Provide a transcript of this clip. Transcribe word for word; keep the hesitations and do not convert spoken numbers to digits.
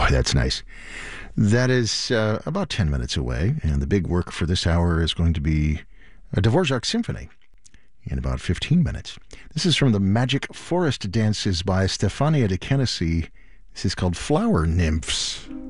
Boy, that's nice. That is uh, about ten minutes away, and the big work for this hour is going to be a Dvorak symphony in about fifteen minutes. This is from the Magic Forest Dances by Stefania de Kenesy. This is called Flower Nymphs.